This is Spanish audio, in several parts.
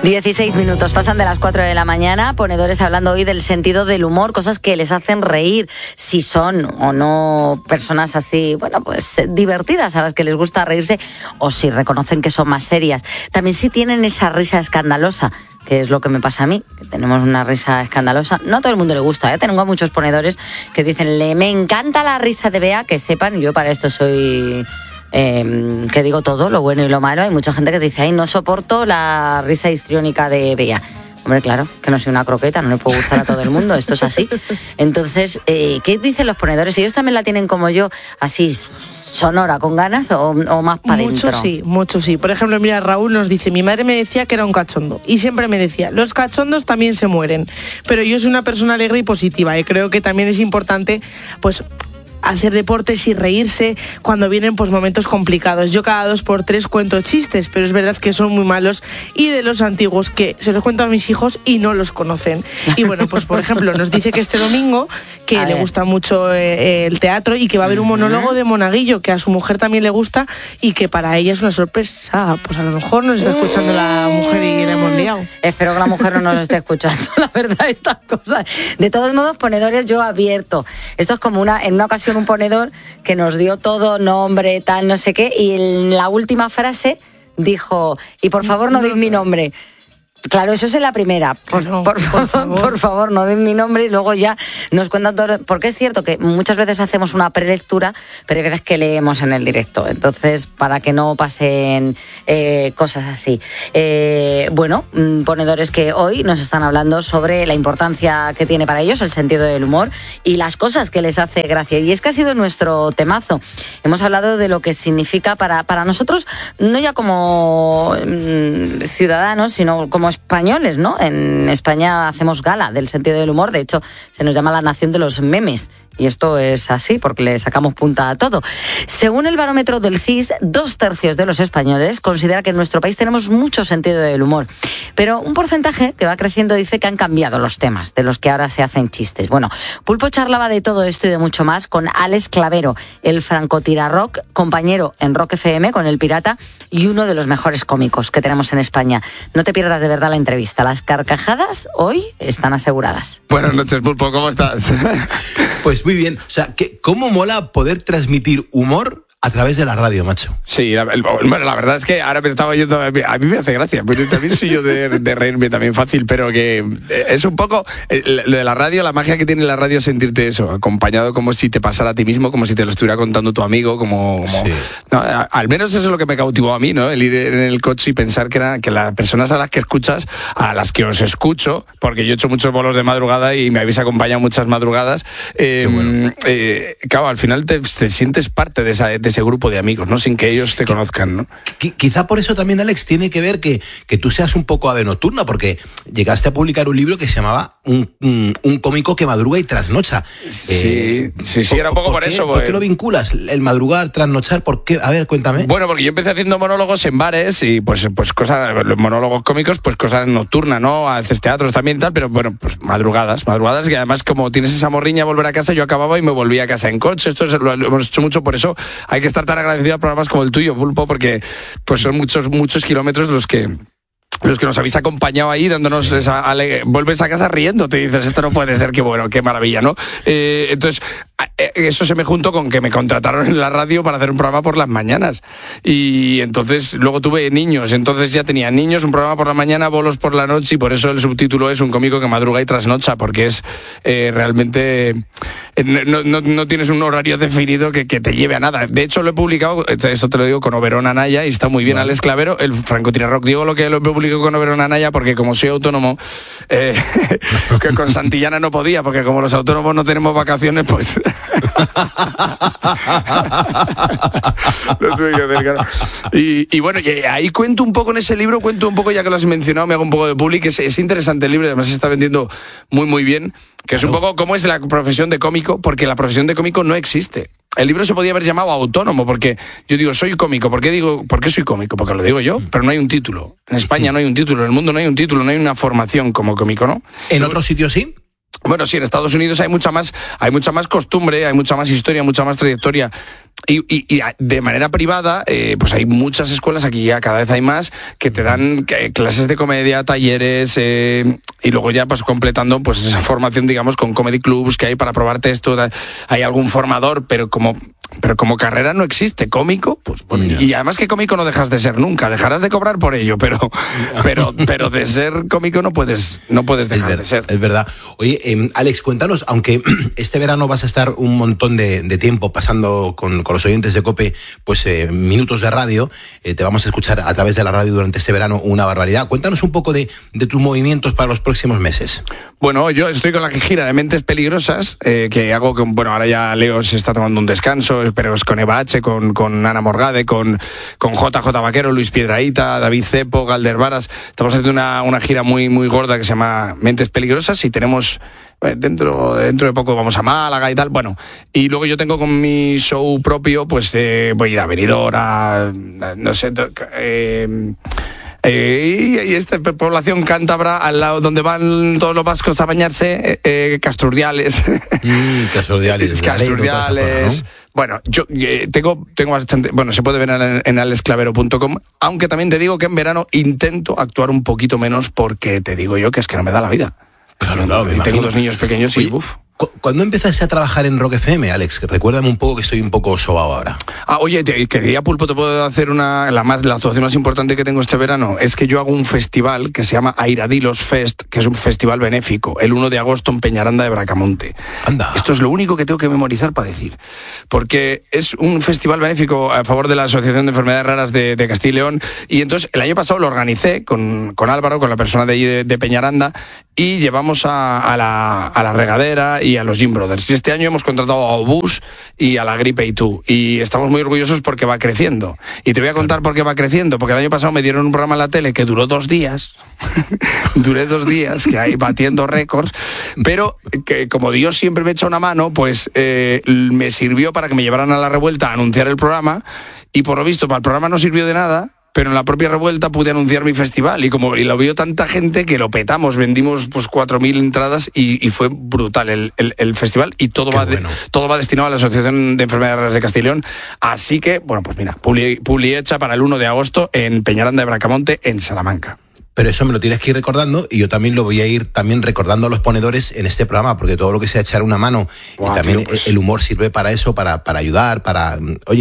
16 minutos, pasan de las 4 de la mañana, ponedores hablando hoy del sentido del humor, cosas que les hacen reír, si son o no personas así, bueno, pues divertidas, a las que les gusta reírse, o si reconocen que son más serias. También si tienen esa risa escandalosa, que es lo que me pasa a mí, que tenemos una risa escandalosa. No a todo el mundo le gusta, ¿eh? Tengo a muchos ponedores que dicen, me encanta la risa de Bea, que sepan, yo para esto soy... que digo todo, lo bueno y lo malo. Hay mucha gente que dice, ay, no soporto la risa histriónica de Bea. Hombre, claro, que no soy una croqueta, no le puedo gustar a todo el mundo, esto es así. Entonces, ¿qué dicen los ponedores? ¿Ellos también la tienen como yo, así sonora, con ganas o más para adentro? Mucho sí. Por ejemplo, mira, Raúl nos dice, mi madre me decía que era un cachondo y siempre me decía, los cachondos también se mueren, pero yo soy una persona alegre y positiva y creo que también es importante, pues, hacer deportes y reírse cuando vienen pues momentos complicados. Yo cada 2x3 cuento chistes, pero es verdad que son muy malos y de los antiguos que se los cuento a mis hijos y no los conocen. Y bueno, pues por ejemplo, nos dice que este domingo que le gusta mucho el teatro y que va a haber un monólogo de Monaguillo que a su mujer también le gusta y que para ella es una sorpresa. Pues a lo mejor nos está escuchando la mujer y la hemos liado. Espero que la mujer no nos esté escuchando, la verdad, estas cosas. De todos modos, ponedores, yo advierto. Esto es como en una ocasión un ponedor que nos dio todo, nombre, tal, no sé qué, y en la última frase dijo, y por favor no deis mi nombre. Claro, eso es en la primera. Por favor, no den mi nombre y luego ya nos cuentan todo. Porque es cierto que muchas veces hacemos una prelectura, pero hay veces que leemos en el directo. Entonces, para que no pasen cosas así. Bueno, ponedores que hoy nos están hablando sobre la importancia que tiene para ellos el sentido del humor y las cosas que les hace gracia. Y es que ha sido nuestro temazo. Hemos hablado de lo que significa para nosotros, no ya como ciudadanos, sino como españoles, ¿no? En España hacemos gala del sentido del humor, de hecho se nos llama la nación de los memes. Y esto es así porque le sacamos punta a todo. Según el barómetro del CIS, 2/3 de los españoles considera que en nuestro país tenemos mucho sentido del humor. Pero un porcentaje que va creciendo dice que han cambiado los temas de los que ahora se hacen chistes. Bueno, Pulpo charlaba de todo esto y de mucho más con Alex Clavero, el francotirarrock, compañero en Rock FM con El Pirata y uno de los mejores cómicos que tenemos en España. No te pierdas de verdad la entrevista. Las carcajadas hoy están aseguradas. Buenas noches, Pulpo, ¿cómo estás? Pues muy bien, o sea, ¿cómo mola poder transmitir humor a través de la radio, macho? Sí, la verdad es que ahora me estaba oyendo, a mí me hace gracia, porque también soy yo de reírme también fácil, pero que es un poco lo de la radio, la magia que tiene la radio es sentirte eso, acompañado como si te pasara a ti mismo, como si te lo estuviera contando tu amigo, como sí. No, al menos eso es lo que me cautivó a mí, ¿no? El ir en el coche y pensar que las personas a las que escuchas, a las que os escucho, porque yo he hecho muchos bolos de madrugada y me habéis acompañado muchas madrugadas, bueno. Claro, al final te sientes parte de ese grupo de amigos, ¿no? Sin que ellos te conozcan, ¿no? Quizá por eso también, Alex, tiene que ver que tú seas un poco ave nocturna, porque llegaste a publicar un libro que se llamaba Un cómico que madruga y trasnocha. Sí, era un poco por eso. ¿Por qué lo vinculas? El madrugar, trasnochar, ¿por qué? A ver, cuéntame. Bueno, porque yo empecé haciendo monólogos en bares y pues cosas, los monólogos cómicos, pues cosas nocturnas, ¿no? Haces teatros también y tal, pero bueno, pues madrugadas, que además como tienes esa morriña volver a casa, yo acababa y me volvía a casa en coche. Esto lo hemos hecho mucho, por eso hay que estar tan agradecido a programas como el tuyo, Pulpo, porque pues son muchos kilómetros los que nos habéis acompañado ahí dándonos vuelves a casa riendo, te dices, esto no puede ser, qué bueno, qué maravilla, ¿no? Entonces, eso se me juntó con que me contrataron en la radio para hacer un programa por las mañanas. Y entonces, luego tuve niños, entonces ya tenía niños, un programa por la mañana, bolos por la noche, y por eso el subtítulo es Un cómico que madruga y trasnocha, porque es realmente... No tienes un horario definido que te lleve a nada. De hecho, lo he publicado, esto te lo digo, con Oberón Anaya, y está muy bien, Alex Clavero, el francotirarrock. Digo lo que lo he publicado con Oberón Anaya porque como soy autónomo, que con Santillana no podía, porque como los autónomos no tenemos vacaciones, pues... Lo tuve que hacer, claro. Y bueno, ahí cuento un poco en ese libro, ya que lo has mencionado, me hago un poco de public, es interesante el libro, además se está vendiendo muy muy bien, que es un poco cómo es la profesión de cómico, porque la profesión de cómico no existe. El libro se podía haber llamado Autónomo, porque yo digo, soy cómico. ¿Por qué soy cómico? Porque lo digo yo, pero no hay un título. En España no hay un título, en el mundo no hay un título, no hay una formación como cómico, ¿no? ¿En otros sitios sí? Bueno, sí, en Estados Unidos hay mucha más costumbre, hay mucha más historia, mucha más trayectoria. Y de manera privada, pues hay muchas escuelas, aquí ya cada vez hay más, que te dan clases de comedia, talleres, y luego ya pues completando pues esa formación, digamos, con comedy clubs que hay para probarte esto. Hay algún formador, pero como carrera no existe. Cómico, pues bueno, y además que cómico no dejas de ser nunca, dejarás de cobrar por ello, pero de ser cómico no puedes dejar de ser. Es verdad. Oye, Alex, cuéntanos, aunque este verano vas a estar un montón de tiempo pasando con los oyentes de COPE, pues minutos de radio, te vamos a escuchar a través de la radio durante este verano una barbaridad. Cuéntanos un poco de tus movimientos para los próximos meses. Bueno, yo estoy con la gira de Mentes Peligrosas, que hago bueno, ahora ya Leo se está tomando un descanso, pero es con Eva H, con Ana Morgade, con JJ Vaquero, Luis Piedrahita, David Cepo, Galder Varas. Estamos haciendo una gira muy, muy gorda que se llama Mentes Peligrosas y tenemos... Dentro de poco vamos a Málaga y tal. Bueno, y luego yo tengo con mi show propio, pues voy a ir a Benidorm, no sé... y esta población cántabra al lado donde van todos los vascos a bañarse, Casturdiales. Casturdiales. ¿No? Bueno, yo tengo bastante... Bueno, se puede ver en alexclavero.com, aunque también te digo que en verano intento actuar un poquito menos porque te digo yo que es que no me da la vida. Claro, tengo 2 niños pequeños y uf. ¿Cuándo empezaste a trabajar en Rock FM, Alex? Recuérdame un poco que estoy un poco sobao ahora. Oye, quería, Pulpo, te puedo hacer la actuación más importante que tengo este verano. Es que yo hago un festival que se llama Airadilos Fest, que es un festival benéfico, el 1 de agosto en Peñaranda de Bracamonte. Anda. Esto es lo único que tengo que memorizar para decir. Porque es un festival benéfico a favor de la Asociación de Enfermedades Raras de Castilla y León. Y entonces el año pasado lo organicé con Álvaro, con la persona de allí de Peñaranda, y llevamos a la regadera y a los Gym Brothers. Y este año hemos contratado a Obús y a la Gripe y tú. Y estamos muy orgullosos porque va creciendo. Y te voy a contar por qué va creciendo. Porque el año pasado me dieron un programa en la tele que duró 2 días. Duré 2 días, que hay batiendo récords. Pero que como Dios siempre me echa una mano, pues me sirvió para que me llevaran a La Revuelta a anunciar el programa. Y por lo visto, para el programa no sirvió de nada. Pero en la propia Revuelta pude anunciar mi festival y lo vio tanta gente que lo petamos, vendimos pues 4.000 entradas y fue brutal el festival y todo va destinado a la Asociación de Enfermedades Raras de Castilla y León. Así que, bueno, pues mira, publi hecha para el 1 de agosto en Peñaranda de Bracamonte, en Salamanca. Pero eso me lo tienes que ir recordando y yo también lo voy a ir también recordando a los ponedores en este programa, porque todo lo que sea echar una mano y también tío, pues... el humor sirve para eso, para ayudar, para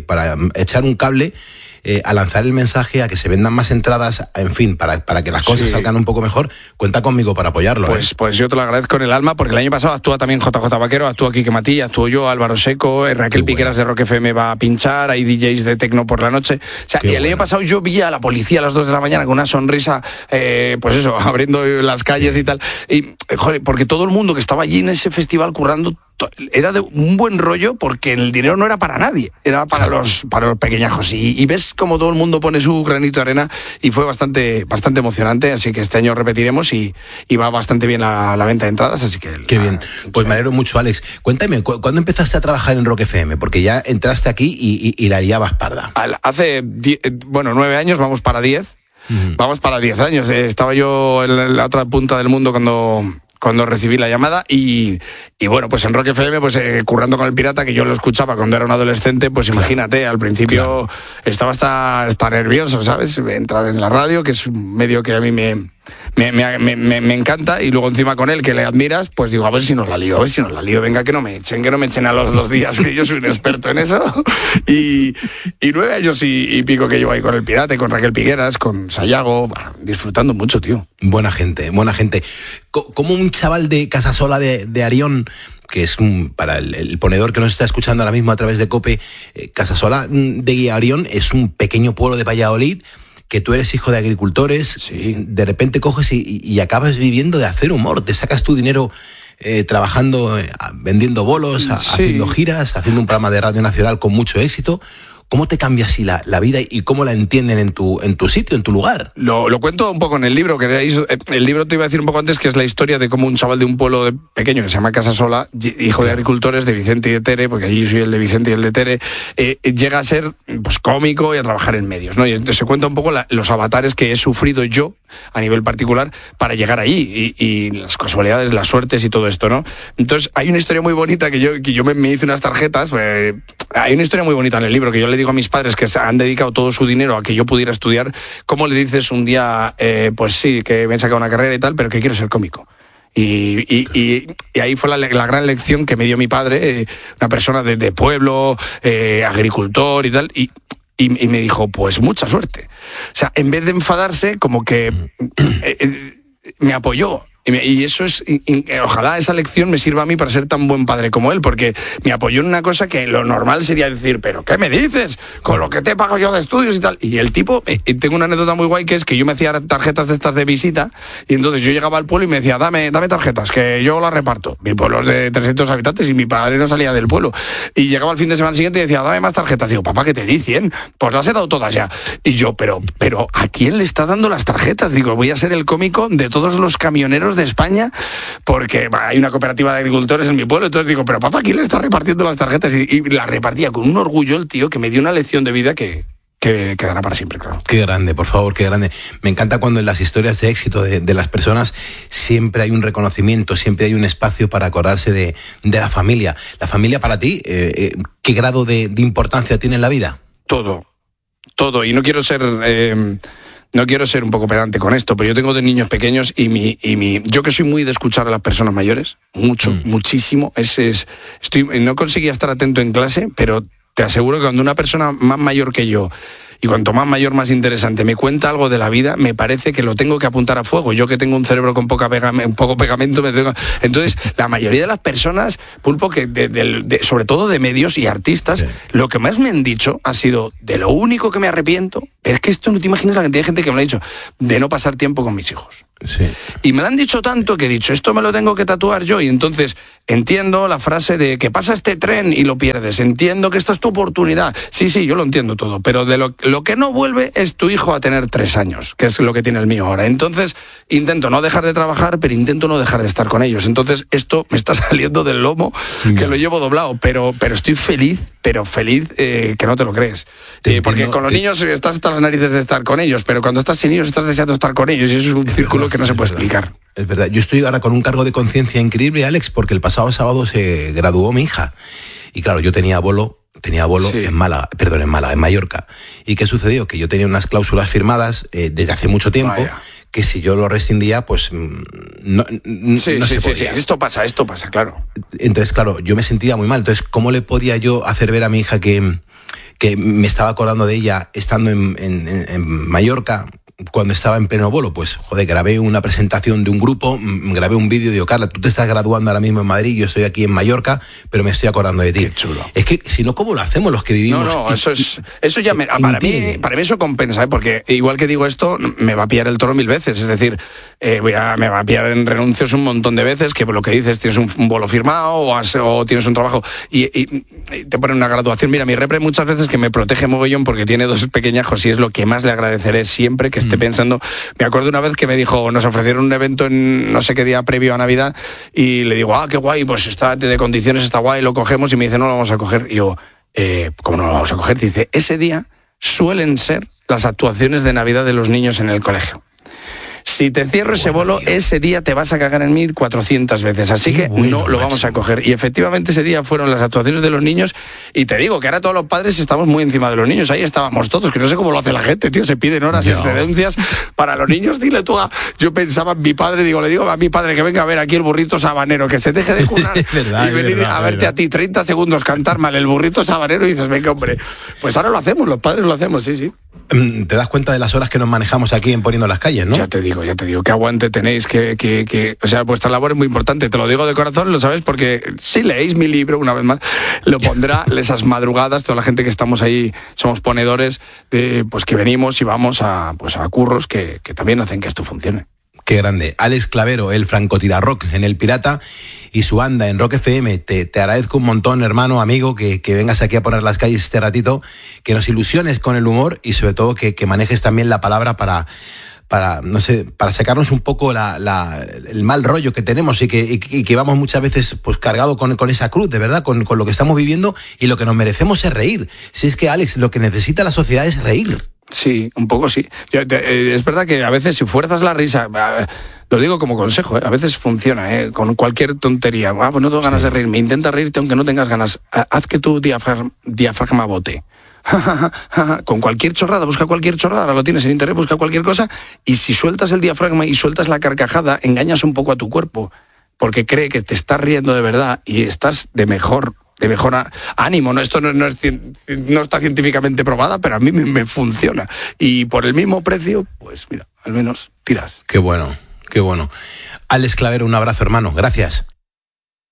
echar un cable. A lanzar el mensaje, a que se vendan más entradas, en fin, para que las cosas salgan un poco mejor. Cuenta conmigo para apoyarlo. Pues yo te lo agradezco en el alma, porque el año pasado actúa también JJ Vaquero, actúa Quique Matilla, actúo yo, Álvaro Seco, Raquel Piqueras de Rock FM va a pinchar, hay DJs de tecno por la noche. O sea, y el año pasado yo vi a la policía a las 2 de la mañana con una sonrisa, pues eso, abriendo las calles y tal. Y, joder, porque todo el mundo que estaba allí en ese festival currando era de un buen rollo, porque el dinero no era para nadie, era para los pequeñajos, y ves como todo el mundo pone su granito de arena, y fue bastante emocionante. Así que este año repetiremos y va bastante bien la venta de entradas, así que... Qué bien, pues me alegro mucho, Alex. Cuéntame, ¿cuándo empezaste a trabajar en Rock FM? Porque ya entraste aquí y la liabas parda. Hace 9 años, vamos para 10. Vamos para 10 años. Estaba yo en la otra punta del mundo cuando recibí la llamada y bueno, pues en Rock FM, pues currando con el Pirata, que yo lo escuchaba cuando era un adolescente, pues imagínate, al principio estaba hasta nervioso, ¿sabes? Entrar en la radio, que es un medio que a mí me encanta, y luego encima con él, que le admiras, pues digo, a ver si nos la lío, venga, que no me echen a los 2 días, que yo soy un experto en eso. Y 9 años y pico que llevo ahí con el Pirata y con Raquel Piqueras, con Sayago, disfrutando mucho, tío. Buena gente. Como un chaval de Casasola de Arión, que es para el ponedor que nos está escuchando ahora mismo a través de COPE, Casasola de Arión es un pequeño pueblo de Valladolid, que tú eres hijo de agricultores, sí. De repente coges y acabas viviendo de hacer humor, te sacas tu dinero trabajando, vendiendo bolos, sí. Haciendo giras, haciendo un programa de Radio Nacional con mucho éxito. ¿Cómo te cambia así la vida y cómo la entienden en tu sitio, en tu lugar? Lo cuento un poco en el libro, el libro te iba a decir un poco antes, que es la historia de cómo un chaval de un pueblo pequeño que se llama Casasola, hijo de agricultores de Vicente y de Tere, porque allí soy el de Vicente y el de Tere, llega a ser pues cómico y a trabajar en medios, ¿no? Y se cuenta un poco los avatares que he sufrido yo a nivel particular para llegar ahí y las casualidades, las suertes y todo esto, ¿no? Entonces hay una historia muy bonita que yo me hice unas tarjetas, hay una historia muy bonita en el libro que yo le digo a mis padres que han dedicado todo su dinero a que yo pudiera estudiar. ¿Cómo le dices un día, pues sí, que me he sacado una carrera y tal, pero que quiero ser cómico? Y ahí fue la gran lección que me dio mi padre, una persona de pueblo, agricultor y tal, y me dijo, pues mucha suerte. O sea, en vez de enfadarse, como que me apoyó. Y eso es, ojalá esa lección me sirva a mí para ser tan buen padre como él, porque me apoyó en una cosa que lo normal sería decir, ¿pero qué me dices? Con lo que te pago yo de estudios y tal. Y el tipo, tengo una anécdota muy guay, que es que yo me hacía tarjetas de estas de visita, y entonces yo llegaba al pueblo y me decía, dame tarjetas, que yo las reparto. Mi pueblo es de 300 habitantes y mi padre no salía del pueblo. Y llegaba el fin de semana siguiente y decía, dame más tarjetas. Digo, papá, que te di 100, pues las he dado todas ya. Y yo, pero ¿a quién le estás dando las tarjetas? Digo, voy a ser el cómico de todos los camioneros de España, porque hay una cooperativa de agricultores en mi pueblo. Entonces digo, pero papá, ¿quién le está repartiendo las tarjetas? Y las repartía con un orgullo el tío, que me dio una lección de vida que quedará para siempre, claro. Qué grande, por favor, qué grande. Me encanta cuando en las historias de éxito de las personas siempre hay un reconocimiento, siempre hay un espacio para acordarse de la familia. La familia para ti, ¿qué grado de importancia tiene en la vida? Todo. Y no quiero ser un poco pedante con esto, pero yo tengo 2 niños pequeños y yo, que soy muy de escuchar a las personas mayores, muchísimo. No conseguía estar atento en clase, pero te aseguro que cuando una persona más mayor que yo, y cuanto más mayor, más interesante, me cuenta algo de la vida, me parece que lo tengo que apuntar a fuego. Yo, que tengo un cerebro con poco pegamento, entonces la mayoría de las personas, Pulpo, que sobre todo de medios y artistas, lo que más me han dicho ha sido, de lo único que me arrepiento, es que esto no te imaginas la cantidad de gente que me lo ha dicho, de no pasar tiempo con mis hijos. Sí. Y me lo han dicho tanto que he dicho, esto me lo tengo que tatuar yo. Y entonces entiendo la frase de que pasa este tren y lo pierdes, entiendo que esta es tu oportunidad. Sí, yo lo entiendo todo, pero de lo que no vuelve es tu hijo a tener 3 años, que es lo que tiene el mío ahora. Entonces intento no dejar de trabajar, pero intento no dejar de estar con ellos. Entonces esto me está saliendo del lomo, que lo llevo doblado, pero estoy feliz, que no te lo crees. Porque con los niños estás hasta las narices de estar con ellos, pero cuando estás sin ellos estás deseando estar con ellos, y eso es un círculo que no se puede explicar. Es verdad. Yo estoy ahora con un cargo de conciencia increíble, Alex, porque el pasado sábado se graduó mi hija. Y claro, yo tenía bolo sí. en Mallorca. ¿Y qué sucedió? Que yo tenía unas cláusulas firmadas desde hace mucho tiempo. Vaya. Que si yo lo rescindía, pues no se podía. Esto pasa, claro. Entonces, claro, yo me sentía muy mal. Entonces, ¿cómo le podía yo hacer ver a mi hija que me estaba acordando de ella estando en Mallorca, cuando estaba en pleno bolo? Pues, grabé una presentación de un grupo, grabé un vídeo, digo, Carla, tú te estás graduando ahora mismo en Madrid, yo estoy aquí en Mallorca, pero me estoy acordando de ti. Qué chulo. Es que, si no, ¿cómo lo hacemos los que vivimos? No, eso ya para mí eso compensa, porque igual que digo esto, me va a pillar el toro 1000 veces, es decir, me va a pillar en renuncios un montón de veces, que por lo que dices, tienes un bolo firmado o tienes un trabajo y te ponen una graduación. Mira, mi repre muchas veces, que me protege mogollón porque tiene 2 pequeñajos, y es lo que más le agradeceré siempre, que esté pensando. Me acuerdo una vez que me dijo, nos ofrecieron un evento en no sé qué día previo a Navidad, y le digo, qué guay, pues está de condiciones, está guay, lo cogemos, y me dice, no lo vamos a coger. Y yo, ¿cómo no lo vamos a coger? Dice, ese día suelen ser las actuaciones de Navidad de los niños en el colegio. Si te cierro ese bolo, ese día te vas a cagar en mí 400 veces. Así que no lo vamos a coger. Y efectivamente ese día fueron las actuaciones de los niños. Y te digo que ahora todos los padres estamos muy encima de los niños. Ahí estábamos todos, que no sé cómo lo hace la gente, tío. Se piden horas y excedencias para los niños. Dile tú yo pensaba en mi padre, le digo a mi padre que venga a ver aquí el burrito sabanero, que se deje de curar y venir a verte a ti 30 segundos cantar mal el burrito sabanero, y dices, venga, hombre. Pues ahora lo hacemos, los padres lo hacemos, sí. Te das cuenta de las horas que nos manejamos aquí en Poniendo las Calles, ¿no? Ya te digo, qué aguante tenéis, o sea, vuestra labor es muy importante, te lo digo de corazón, lo sabes, porque si leéis mi libro, una vez más, lo pondrá esas madrugadas, toda la gente que estamos ahí, somos ponedores, pues que venimos y vamos a curros que también hacen que esto funcione. Qué grande. Alex Clavero, el francotirarrock en El Pirata, y su banda en Rock FM. Te agradezco un montón, hermano, amigo, que vengas aquí a poner las calles este ratito, que nos ilusiones con el humor, y sobre todo que manejes también la palabra para sacarnos un poco el mal rollo que tenemos y que vamos muchas veces pues cargado con esa cruz, de verdad, con lo que estamos viviendo, y lo que nos merecemos es reír. Si es que, Alex, lo que necesita la sociedad es reír. Sí, un poco sí. Es verdad que a veces si fuerzas la risa, lo digo como consejo, a veces funciona, con cualquier tontería. Pues no tengo ganas de reírme, intenta reírte aunque no tengas ganas. Haz que tu diafragma bote. Con cualquier chorrada, busca cualquier chorrada, ahora lo tienes en internet, busca cualquier cosa, y si sueltas el diafragma y sueltas la carcajada, engañas un poco a tu cuerpo, porque cree que te estás riendo de verdad y estás de mejor ánimo. No, esto no está científicamente probada, pero a mí me funciona. Y por el mismo precio, pues mira, al menos tiras. Qué bueno, qué bueno. Alex Clavero, un abrazo, hermano. Gracias.